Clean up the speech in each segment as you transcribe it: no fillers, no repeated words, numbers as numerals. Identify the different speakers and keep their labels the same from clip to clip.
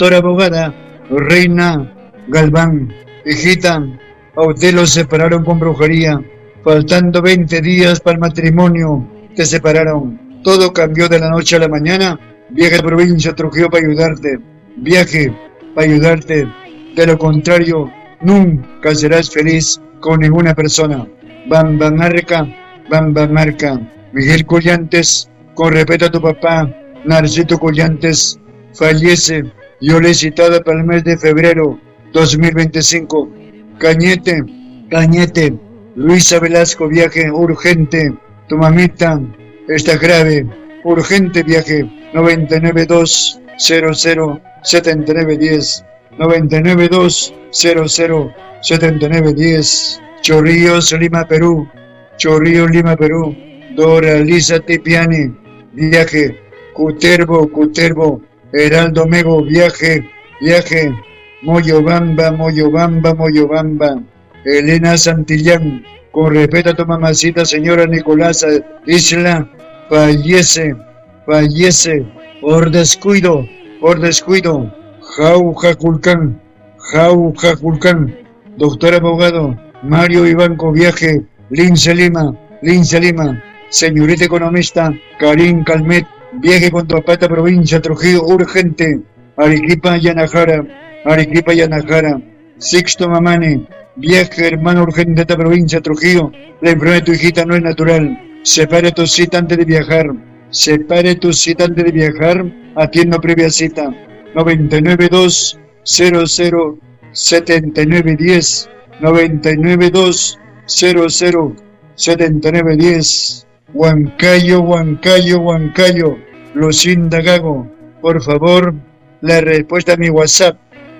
Speaker 1: doctora abogada Reina Galván. Hijita, a usted lo separaron con brujería. Faltando 20 días para el matrimonio, te separaron. Todo cambió de la noche a la mañana. Viaje a la provincia de Trujillo para ayudarte. Viaje para ayudarte. De lo contrario, nunca serás feliz con ninguna persona. Bamba Marca. Miguel Collantes, con respeto a tu papá, Narcito Collantes, fallece. Yo le he citado para el mes de febrero 2025. Cañete. Luisa Velasco, viaje urgente. Tu mamita está grave. Urgente viaje. 992007910. 992007910. Chorrillos, Lima, Perú. Dora Lisa Tipiani, viaje. Cuterbo. Heraldo Mego, viaje. Moyobamba. Elena Santillán, con respeto a tu mamacita, señora Nicolasa Isla, fallece. Por descuido. Jauja Culcán. Doctor abogado Mario Ibanco, viaje. Lince Lima. Señorita economista Karim Calmet, viaje con tu papá a provincia Trujillo urgente. Arequipa Yanajara. Sixto Mamani, viaje hermano urgente a esta provincia Trujillo. La enfermedad de tu hijita no es natural. Separe tu cita antes de viajar. Atiendo previa cita. 992007910. 992007910. Huancayo. Lucinda Gago, por favor, la respuesta a mi WhatsApp.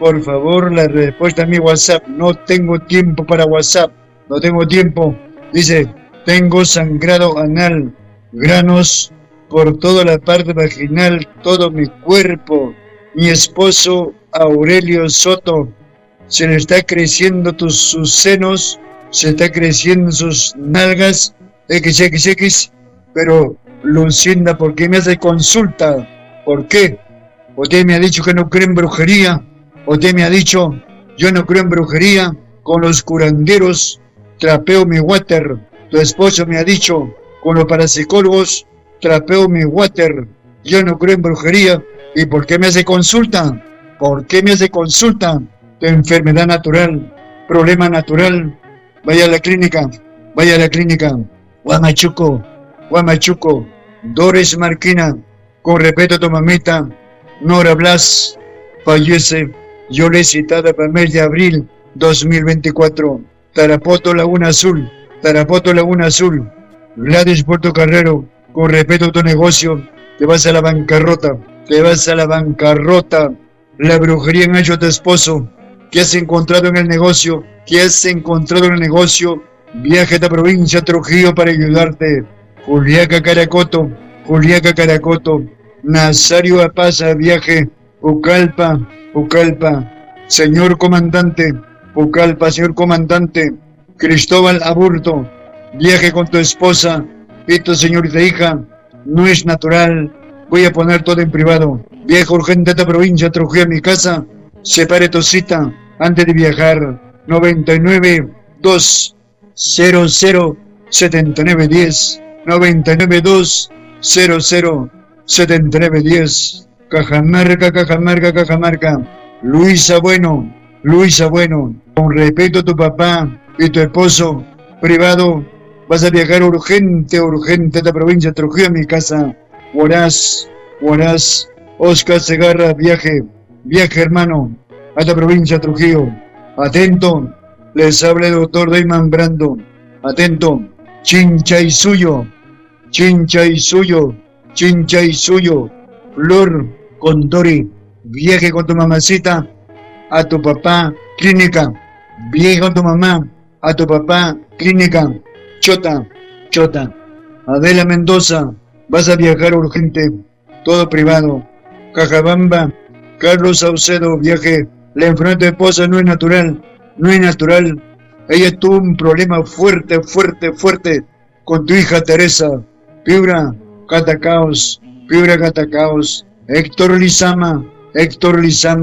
Speaker 1: No tengo tiempo para WhatsApp. Dice, tengo sangrado anal, granos por toda la parte vaginal, todo mi cuerpo. Mi esposo Aurelio Soto, se le está creciendo sus senos, se está creciendo sus nalgas, XX. Pero, Lucinda, ¿por qué me hace consulta? ¿Por qué? Usted me ha dicho que no cree en brujería. Usted me ha dicho, yo no creo en brujería. Con los curanderos trapeo mi water. Tu esposo me ha dicho, con los parapsicólogos trapeo mi water. Yo no creo en brujería. ¿Y por qué me hace consulta? Tu enfermedad natural, problema natural. Vaya a la clínica. Guamachuco. Doris Marquina, con respeto a tu mamita, Nora Blas, fallece. Yo le he citado para el mes de abril 2024. Tarapoto Laguna Azul. Gladys Puerto Carrero, con respeto a tu negocio, te vas a la bancarrota. La brujería en hecho a tu esposo. ¿Qué has encontrado en el negocio? Viaje a esta provincia Trujillo para ayudarte. Juliaca Caracoto. Nazario Apaza, viaje. Pucallpa. Señor comandante. Cristóbal Aburto, viaje con tu esposa y tu señorita hija. No es natural. Voy a poner todo en privado. Viaje urgente a esta provincia, Trujillo, a mi casa. Separe tu cita antes de viajar. 992007910. 992007910. Cajamarca. Luisa Bueno, con respeto a tu papá y tu esposo privado, vas a viajar urgente a esta provincia de Trujillo, a mi casa. Huaraz, Oscar Segarra, viaje hermano a esta provincia de Trujillo. Atento, les habla el doctor Dayman Brando. Atento, Chincha y suyo. Flor Condori, viaje con tu mamacita a tu papá, clínica. Viaje con tu mamá a tu papá, clínica. Chota. Adela Mendoza, vas a viajar urgente, todo privado. Cajabamba, Carlos Saucedo, viaje. La enfermedad de tu esposa no es natural. Ella tuvo un problema fuerte con tu hija Teresa. Piura Catacaos. Héctor Lizama,